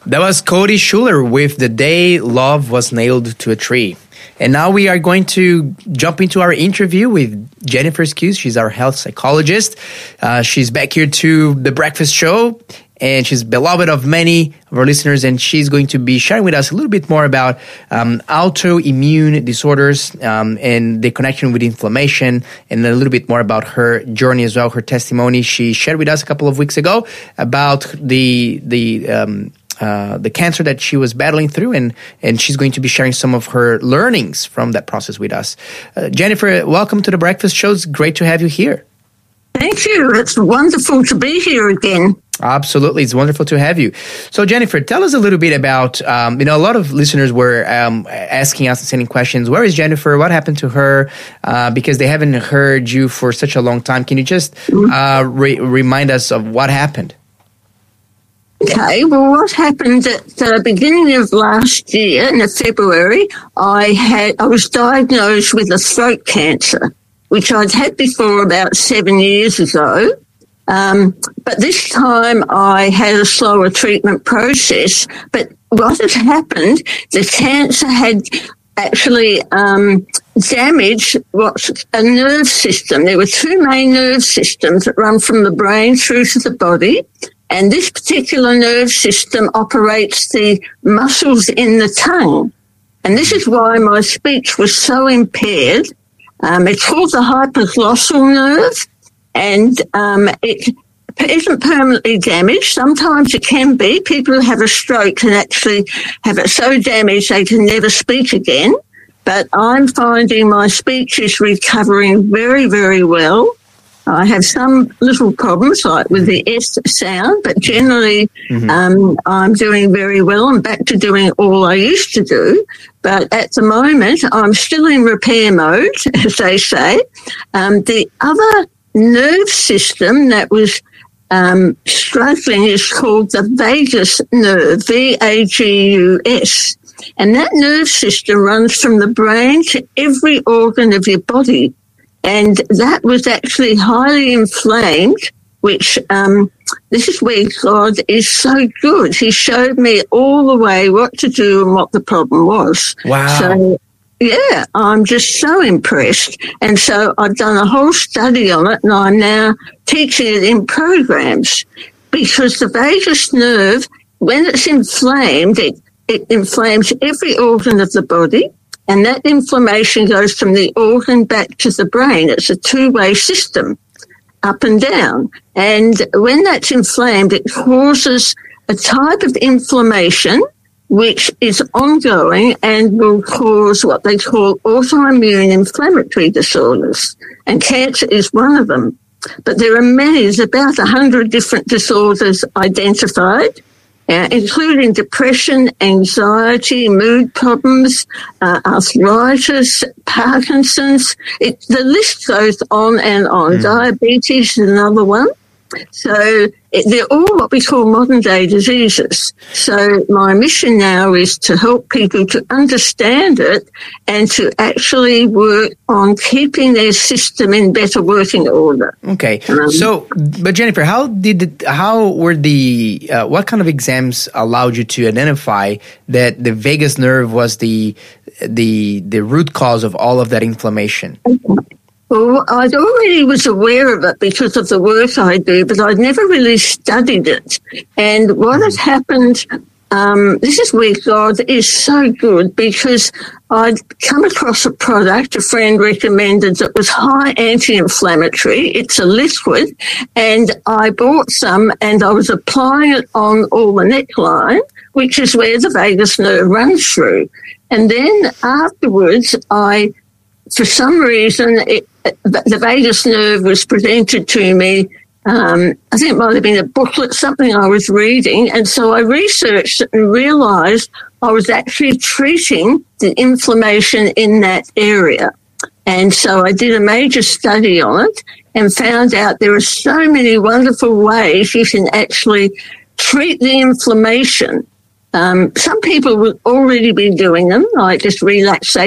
That was Cody Schuller with The Day Love Was Nailed to a Tree. And now we are going to jump into our interview with Jennifer Skuse. She's our health psychologist. She's back here to The Breakfast Show, and she's beloved of many of our listeners, and she's going to be sharing with us a little bit more about autoimmune disorders and the connection with inflammation, and a little bit more about her journey as well, her testimony. She shared with us a couple of weeks ago about the cancer that she was battling through, and she's going to be sharing some of her learnings from that process with us. Jennifer, welcome to The Breakfast Show. It's great to have you here. Thank you. It's wonderful to be here again. Absolutely. It's wonderful to have you. So, Jennifer, tell us a little bit about, a lot of listeners were asking us and sending questions. Where is Jennifer? What happened to her? Because they haven't heard you for such a long time. Can you just remind us of what happened? Okay, well, what happened at the beginning of last year, in February, I was diagnosed with a throat cancer, which I'd had before about 7 years ago. But this time I had a slower treatment process. But what had happened, the cancer had actually damaged what's a nerve system. There were two main nerve systems that run from the brain through to the body. And this particular nerve system operates the muscles in the tongue. And this is why my speech was so impaired. It's called the hypoglossal nerve, and it isn't permanently damaged. Sometimes it can be. People who have a stroke can actually have it so damaged they can never speak again. But I'm finding my speech is recovering very, very well. I have some little problems like with the S sound, but generally I'm doing very well. I'm back to doing all I used to do. But at the moment, I'm still in repair mode, as they say. The other nerve system that was struggling is called the vagus nerve, V-A-G-U-S. And that nerve system runs from the brain to every organ of your body. And that was actually highly inflamed, which this is where God is so good. He showed me all the way what to do and what the problem was. Wow. So, yeah, I'm just so impressed. And so I've done a whole study on it, and I'm now teaching it in programs, because the vagus nerve, when it's inflamed, it inflames every organ of the body. And that inflammation goes from the organ back to the brain. It's a two-way system, up and down. And when that's inflamed, it causes a type of inflammation which is ongoing and will cause what they call autoimmune inflammatory disorders. And cancer is one of them. But there are many. There's about 100 different disorders identified, including depression, anxiety, mood problems, arthritis, Parkinson's. The list goes on and on. Diabetes is another one. So they're all what we call modern-day diseases. So my mission now is to help people to understand it and to actually work on keeping their system in better working order. Okay. But Jennifer, what kind of exams allowed you to identify that the vagus nerve was the root cause of all of that inflammation? Well, I already was aware of it because of the work I do, but I'd never really studied it. And what had happened, this is where God is so good, because I'd come across a product a friend recommended that was high anti-inflammatory. It's a liquid, and I bought some and I was applying it on all the neckline, which is where the vagus nerve runs through. And then afterwards, for some reason, the vagus nerve was presented to me. I think it might have been a booklet, something I was reading. And so I researched it and realized I was actually treating the inflammation in that area. And so I did a major study on it and found out there are so many wonderful ways you can actually treat the inflammation. Some people would already be doing them, like just relaxation.